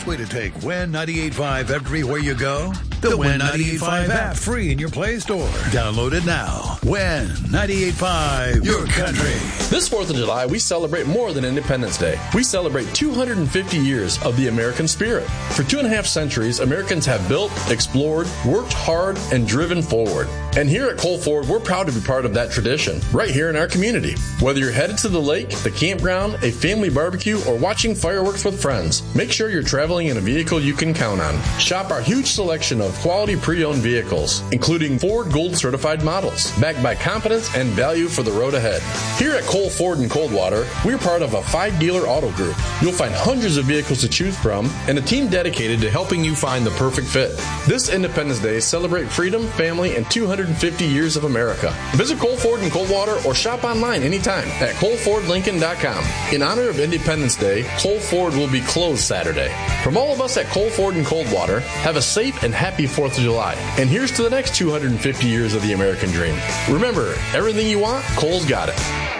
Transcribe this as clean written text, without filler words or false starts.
best way to take WIN 98.5 everywhere you go? The WIN 98.5 app, free in your Play Store. Download it now. WIN 98.5, your country. This 4th of July, we celebrate more than Independence Day. We celebrate 250 years of the American spirit. For 2.5 centuries, Americans have built, explored, worked hard, and driven forward. And here at Cole Ford, we're proud to be part of that tradition, right here in our community. Whether you're headed to the lake, the campground, a family barbecue, or watching fireworks with friends, make sure you're traveling in a vehicle you can count on. Shop our huge selection of quality pre-owned vehicles, including Ford Gold certified models, backed by competence and value for the road ahead. Here at Cole Ford in Coldwater, we're part of a 5-dealer auto group. You'll find hundreds of vehicles to choose from and a team dedicated to helping you find the perfect fit. This Independence Day, celebrate freedom, family, and 250 years of America. Visit Cole Ford in Coldwater or shop online anytime at ColeFordLincoln.com. In honor of Independence Day, Cole Ford will be closed Saturday. From all of us at Cole Ford in Coldwater, have a safe and happy 4th of July. And here's to the next 250 years of the American dream. Remember, everything you want, Cole's got it.